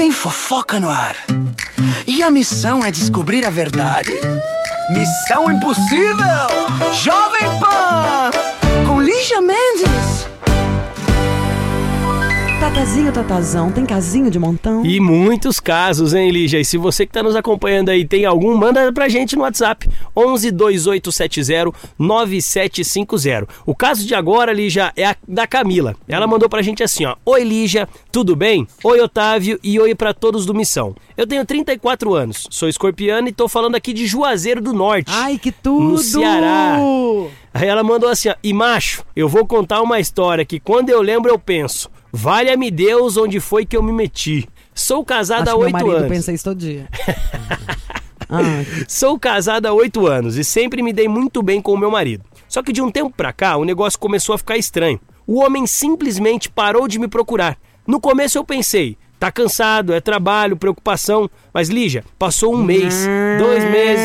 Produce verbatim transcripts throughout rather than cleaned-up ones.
Tem fofoca no ar. E a missão é descobrir a verdade. Missão Impossível! Jovem Pan! Com Lígia Mendes. Tatazinho, Tatazão, tem casinho de montão? E muitos casos, hein, Lígia? E se você que tá nos acompanhando aí tem algum, manda pra gente no WhatsApp. onze, dois oito sete zero, nove sete cinco zero. O caso de agora, Lígia, é a da Camila. Ela mandou pra gente assim, ó. Oi, Lígia, tudo bem? Oi, Otávio, e oi pra todos do Missão. Eu tenho trinta e quatro anos, sou escorpiana e tô falando aqui de Juazeiro do Norte. Ai, que tudo! No Ceará. Aí ela mandou assim, ó. E macho, eu vou contar uma história que quando eu lembro eu penso... Valha-me Deus, onde foi que eu me meti? Sou casada há oito anos. Meu marido pensa isso todo dia. ah. Sou casada há oito anos e sempre me dei muito bem com o meu marido. Só que de um tempo pra cá, o negócio começou a ficar estranho. O homem simplesmente parou de me procurar. No começo eu pensei, tá cansado, é trabalho, preocupação. Mas Lígia, passou um mês, dois meses,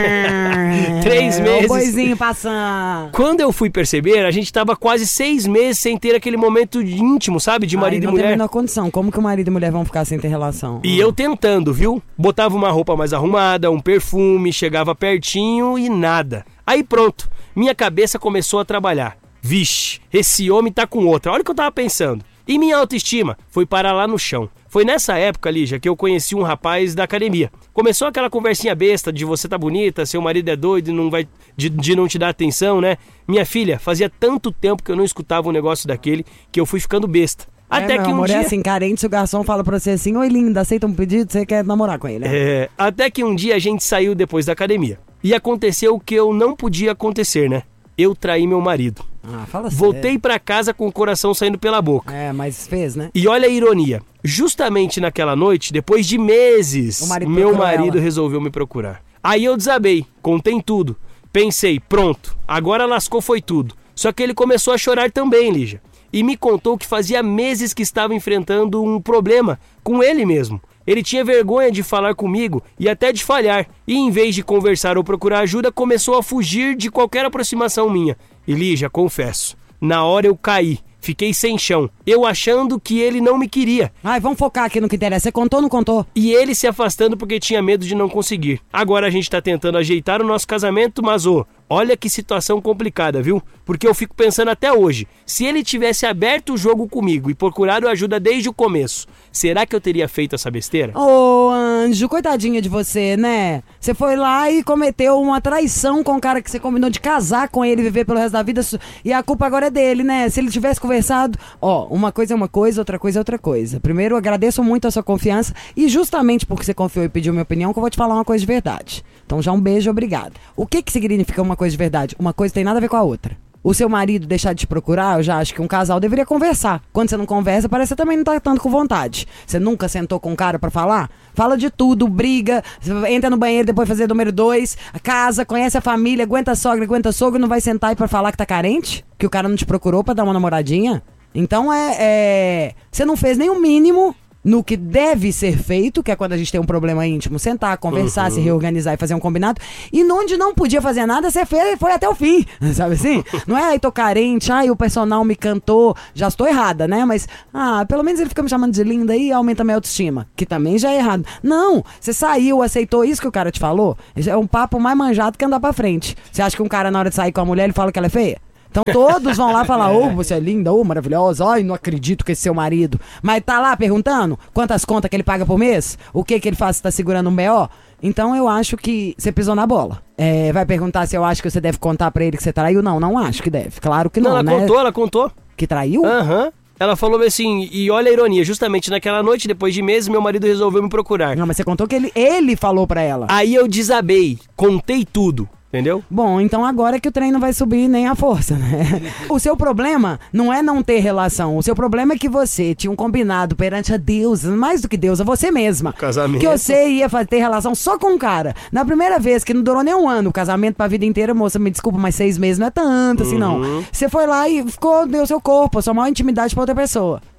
três meses. O boizinho passando. Quando eu fui perceber, a gente tava quase seis meses sem ter aquele momento íntimo, sabe? De marido Ai, e mulher. Não tem a menor condição. Como que o marido e mulher vão ficar sem ter relação? E eu tentando, viu? Botava uma roupa mais arrumada, um perfume, chegava pertinho e nada. Aí pronto, minha cabeça começou a trabalhar. Vixe, esse homem tá com outra. Olha o que eu tava pensando. E minha autoestima foi parar lá no chão. Foi nessa época, Lígia, que eu conheci um rapaz da academia. Começou aquela conversinha besta de você tá bonita, seu marido é doido e não vai, de, de não te dar atenção, né? Minha filha, fazia tanto tempo que eu não escutava um negócio daquele que eu fui ficando besta. É, até meu que um amor, dia... é assim, carente, se o garçom fala pra você assim, oi linda, aceita um pedido, você quer namorar com ele, né? É, até que um dia a gente saiu depois da academia. E aconteceu o que eu não podia acontecer, né? Eu traí meu marido. Ah, fala Voltei sério. pra casa com o coração saindo pela boca. É, mas fez, né? E olha a ironia. Justamente naquela noite, depois de meses, marido meu marido ela. resolveu me procurar. Aí eu desabei, contei tudo. Pensei, pronto, agora lascou foi tudo. Só que ele começou a chorar também, Lígia. E me contou que fazia meses que estava enfrentando um problema com ele mesmo. Ele tinha vergonha de falar comigo e até de falhar. E em vez de conversar ou procurar ajuda, começou a fugir de qualquer aproximação minha. E Lígia, confesso, na hora eu caí. Fiquei sem chão, eu achando que ele não me queria. Ai, vamos focar aqui no que interessa. Você contou ou não contou? E ele se afastando porque tinha medo de não conseguir. Agora a gente tá tentando ajeitar o nosso casamento, mas ô, olha que situação complicada, viu? Porque eu fico pensando até hoje, se ele tivesse aberto o jogo comigo e procurado ajuda desde o começo, será que eu teria feito essa besteira? Ô, anjo, coitadinha de você, né? Você foi lá e cometeu uma traição com o cara que você combinou de casar com ele, viver pelo resto da vida, e a culpa agora é dele, né? Se ele tivesse conversado, ó, uma coisa é uma coisa, outra coisa é outra coisa. Primeiro, eu agradeço muito a sua confiança e justamente porque você confiou e pediu minha opinião que eu vou te falar uma coisa de verdade. Então já um beijo, obrigado. O que que significa uma coisa de verdade? Uma coisa tem nada a ver com a outra. O seu marido deixar de te procurar, eu já acho que um casal deveria conversar. Quando você não conversa, parece que você também não tá tanto com vontade. Você nunca sentou com um cara pra falar? Fala de tudo, briga, entra no banheiro, depois fazer número dois, casa, conhece a família, aguenta a sogra, aguenta a sogra, não vai sentar aí pra falar que tá carente? Que o cara não te procurou pra dar uma namoradinha? Então é... é... Você não fez nem o mínimo no que deve ser feito, que é quando a gente tem um problema íntimo, sentar, conversar, uhum. se reorganizar e fazer um combinado. E onde não podia fazer nada, você fez, foi até o fim, sabe assim? Não é, ai, tô carente, ai, o personal me cantou, já estou errada, né? Mas, ah, pelo menos ele fica me chamando de linda e aumenta minha autoestima, que também já é errado. Não, você saiu, aceitou isso que o cara te falou, é um papo mais manjado que andar pra frente. Você acha que um cara, na hora de sair com a mulher, ele fala que ela é feia? Então todos vão lá falar, ô, oh, você é linda, ô, oh, maravilhosa, ai, não acredito que esse é seu marido. Mas tá lá perguntando quantas contas que ele paga por mês, o que que ele faz se tá segurando um B O. Então eu acho que você pisou na bola. É, vai perguntar se eu acho que você deve contar pra ele que você traiu? Não, não acho que deve, claro que não, não ela né? Ela contou, ela contou. Que traiu? Aham. Uhum. Ela falou assim, e olha a ironia, justamente naquela noite, depois de meses, meu marido resolveu me procurar. Não, mas você contou que ele, ele falou pra ela. Aí eu desabei, contei tudo. Entendeu? Bom, então agora é que o trem não vai subir nem a força, né? O seu problema não é não ter relação. O seu problema é que você tinha um combinado perante a Deus, mais do que Deus, a você mesma. Casamento. Que você ia ter relação só com um cara. Na primeira vez, que não durou nem um ano, o casamento pra vida inteira, moça, me desculpa, mas seis meses não é tanto assim, não. Uhum. Você foi lá e ficou, deu seu corpo, a sua maior intimidade pra outra pessoa.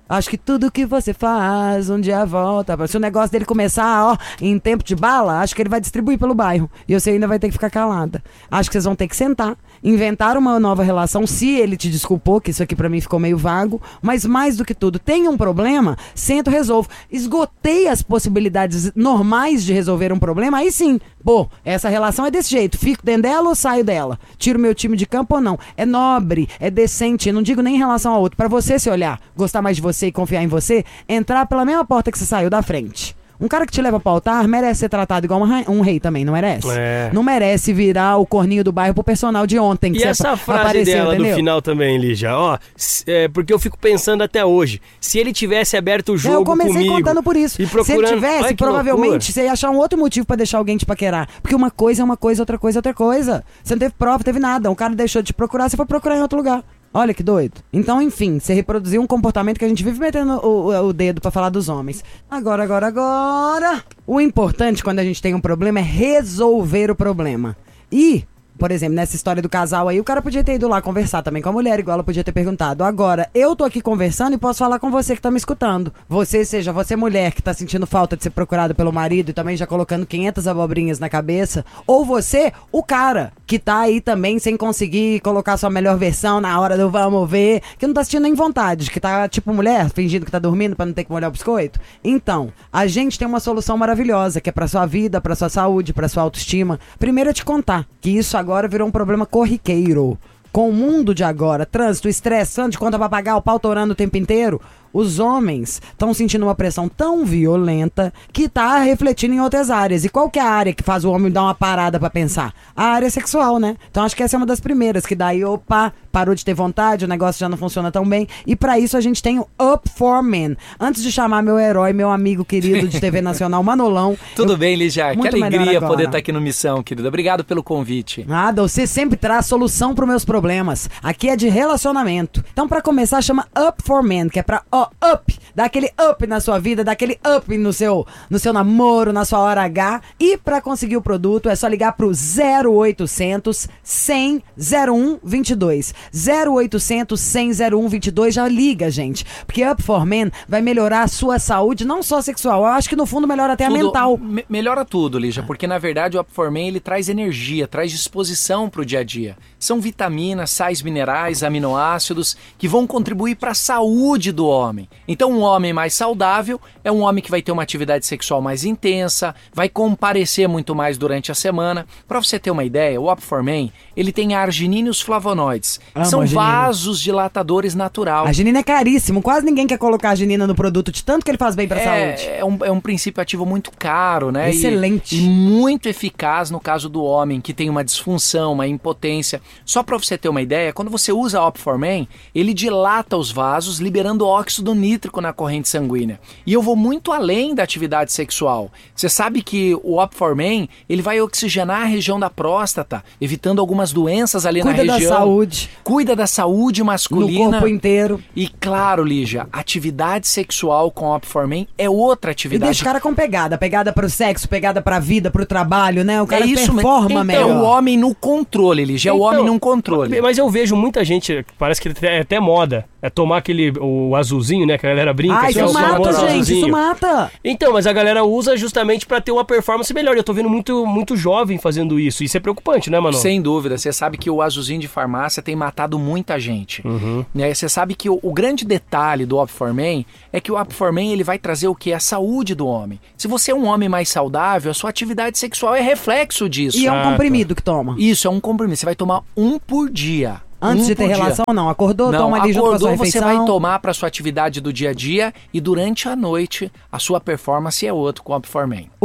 Acho que tudo que você faz um dia volta. Se o negócio dele começar, ó, em tempo de bala, acho que ele vai distribuir pelo bairro. E você ainda vai ter que ficar calada. Acho que vocês vão ter que sentar, inventar uma nova relação, se ele te desculpou, que isso aqui pra mim ficou meio vago. Mas mais do que tudo, tem um problema, sento, resolvo. Esgotei as possibilidades normais de resolver um problema, aí sim. Pô, essa relação é desse jeito. Fico dentro dela ou saio dela? Tiro meu time de campo ou não? É nobre, é decente. Não digo nem em relação ao outro. Pra você se olhar, gostar mais de você e confiar em você, entrar pela mesma porta que você saiu da frente. Um cara que te leva pro altar merece ser tratado igual uma, um rei também, não merece? É. Não merece virar o corninho do bairro pro personal de ontem. Que e essa frase apareceu, dela entendeu? do final também, Lígia, ó, é, porque eu fico pensando até hoje, se ele tivesse aberto o jogo Eu comecei comigo, contando por isso. e procurando... Se ele tivesse, Ai, que provavelmente loucura. você ia achar um outro motivo pra deixar alguém te paquerar. Porque uma coisa é uma coisa, outra coisa é outra coisa. Você não teve prova, teve nada. Um cara deixou de te procurar, você foi procurar em outro lugar. Olha que doido. Então, enfim, você reproduziu um comportamento que a gente vive metendo o, o, o dedo pra falar dos homens. Agora, agora, agora... O importante quando a gente tem um problema é resolver o problema. E... Por exemplo, nessa história do casal aí, o cara podia ter ido lá conversar também com a mulher, igual ela podia ter perguntado. Agora, eu tô aqui conversando e posso falar com você que tá me escutando. Você, seja você mulher que tá sentindo falta de ser procurada pelo marido e também já colocando quinhentas abobrinhas na cabeça. Ou você, o cara, que tá aí também sem conseguir colocar sua melhor versão na hora do vamos ver, que não tá sentindo nem vontade, que tá tipo mulher, fingindo que tá dormindo pra não ter que molhar o biscoito. Então, a gente tem uma solução maravilhosa, que é pra sua vida, pra sua saúde, pra sua autoestima. Primeiro é te contar que isso agora Agora virou um problema corriqueiro. Com o mundo de agora, trânsito, estresse, tanto de conta pra pagar, o pau torando o tempo inteiro, os homens estão sentindo uma pressão tão violenta que tá refletindo em outras áreas. E qual que é a área que faz o homem dar uma parada pra pensar? A área sexual, né? Então acho que essa é uma das primeiras, que daí, opa, parou de ter vontade, o negócio já não funciona tão bem. E pra isso a gente tem o Up for Men. Antes de chamar meu herói, meu amigo querido de T V Nacional, Manolão. Tudo eu... bem, Lígia? Que Muito alegria melhor agora. poder estar aqui no Missão, querido. Obrigado pelo convite. Nada, você sempre traz solução pros meus problemas. Aqui é de relacionamento. Então, pra começar, chama Up for Men, que é pra, ó, up, dá aquele up na sua vida, dá aquele up no seu, no seu namoro, na sua hora H. E pra conseguir o produto, é só ligar pro zero oitocentos, cem, zero um vinte e dois. zero oitocentos, cem, zero um vinte e dois, já liga, gente. Porque Up for Men vai melhorar a sua saúde, não só sexual, eu acho que no fundo melhora até Tudo- a mental. me- melhora tudo, Lígia, porque na verdade o Up for Men ele traz energia, traz disposição pro dia a dia. São vitaminas, sais minerais, aminoácidos que vão contribuir para a saúde do homem. Então um homem mais saudável é um homem que vai ter uma atividade sexual mais intensa, vai comparecer muito mais durante a semana. Para você ter uma ideia, o Up for Men, ele tem a arginina e os flavonoides, que Amo são arginina. vasos dilatadores natural. A arginina é caríssimo, quase ninguém quer colocar a arginina no produto, de tanto que ele faz bem pra saúde. É, é, um, é um princípio ativo muito caro, né? E- Excelente. E, muito eficaz no caso do homem que tem uma disfunção, uma impotência. Só para você ter uma ideia, quando você usa o Up for Men, ele dilata os vasos, liberando óxido nítrico na corrente sanguínea. E eu vou muito além da atividade sexual. Você sabe que o Up for Men, ele vai oxigenar a região da próstata, evitando algumas doenças ali Cuida na da região. saúde. Cuida da saúde No masculina. corpo inteiro. E claro, Lígia, atividade sexual com Up for Men é outra E atividade. deixa o cara com pegada. Pegada pro sexo, pegada pra vida, pro trabalho, né? O cara é isso, performa então, melhor. o homem no controle, Lígia, é o Então, homem num controle. Mas eu vejo muita gente, parece que é até moda, é tomar aquele, o azulzinho, né, que a galera brinca. Ah, que é isso o mata, famoso gente, azulzinho. isso mata. Então, mas a galera usa justamente pra ter uma performance melhor. Eu tô vendo muito, muito jovem fazendo isso. Isso é preocupante, né, mano? Sem dúvida, você sabe que o azulzinho de farmácia tem matado muita gente. Uhum. Né? Você sabe que o, o grande detalhe do Up for Men é que o Up for Men ele vai trazer o que? A saúde do homem. Se você é um homem mais saudável, a sua atividade sexual é reflexo disso. E é um Ah, tá. comprimido que toma. Isso, é um compromisso. Você vai tomar um por dia. Antes Um de ter por dia. relação, não. Acordou, Não, toma ali junto com a sua acordou, você refeição. vai tomar para sua atividade do dia a dia e durante a noite a sua performance é outra com o Up for Men.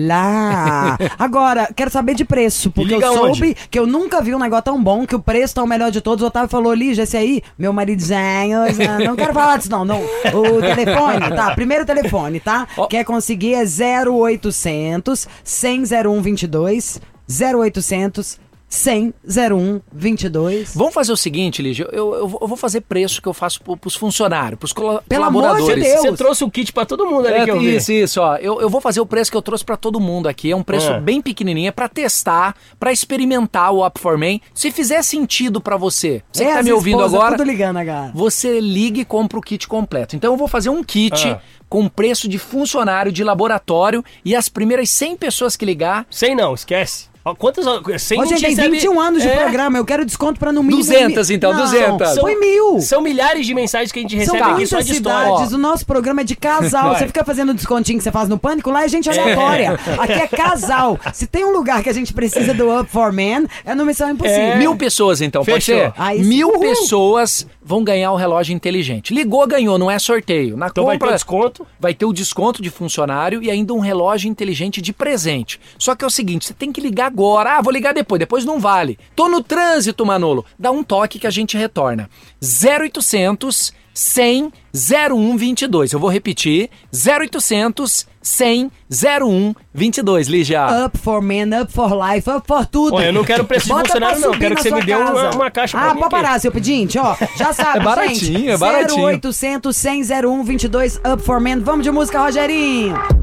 Ulalá! Agora, quero saber de preço, porque liga eu soube onde? que eu nunca vi um negócio tão bom, que o preço tá o melhor de todos. O Otávio falou, Lígia, esse aí, meu maridozinho, não quero falar disso não, não. O telefone, tá? Primeiro telefone, tá? Ó. Quer conseguir é zero oitocentos, cem, zero um vinte e dois, zero oitocentos, cem, zero um, vinte e dois. Vamos fazer o seguinte, Lígia, eu, eu, eu vou fazer preço que eu faço pro, pros funcionários, pros col- Pelo amor de colaboradores. Deus. Você trouxe o kit pra todo mundo ali É, que eu vi. isso, isso, ó. Eu, eu vou fazer o preço que eu trouxe pra todo mundo aqui. É um preço Ah. bem pequenininho, é pra testar, pra experimentar o Up for Men. Se fizer sentido pra você, você que É, tá as me ouvindo esposas agora, tudo ligando agora. você liga e compra o kit completo. Então eu vou fazer um kit Ah. com preço de funcionário de laboratório e as primeiras cem pessoas que ligar, Sem não, esquece. Ó, quantas... Sem Ô, gente, tem vinte e um anos de é, programa, eu quero desconto pra no mínimo... duzentas, então, Não, duzentas. Foi mil. São milhares de mensagens que a gente São recebe aqui só muitas de história. cidades, o nosso programa é de casal. Vai. Você fica fazendo descontinho que você faz no Pânico, lá é gente aleatória. Aqui é casal. Se tem um lugar que a gente precisa do Up for Men, é no Missão Impossível. É. mil pessoas então, pode Fechou. ser? Aí sim. Mil Uhul. pessoas vão ganhar o relógio inteligente. Ligou, ganhou, não é sorteio. Na Então vai compra ter desconto. vai ter o desconto de funcionário e ainda um relógio inteligente de presente. Só que é o seguinte, você tem que ligar agora. Ah, vou ligar depois, depois não vale. Tô no trânsito, Manolo. Dá um toque que a gente retorna. zero oitocentos, cem, zero um, vinte e dois. Eu vou repetir. zero oitocentos, cem, zero um, vinte e dois, Lígia. Up for Men, up for life, up for tudo. Olha, eu não quero preço de Bota funcionário, pra não. subir Quero na que você sua me dê uma, casa. uma caixa pra Ah, mim pode aqui. parar, seu pedinte, ó. Já sabe, É baratinho, gente. é baratinho. zero oitocentos, cem, zero um, vinte e dois, up for Men. Vamos de música, Rogerinho.